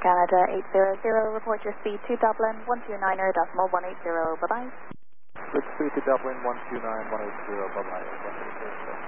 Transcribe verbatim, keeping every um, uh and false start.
Canada eight zero zero, report your speed to Dublin one two niner decimal one eight zero, bye bye. Good speed to Dublin one two nine one eight zero, bye bye.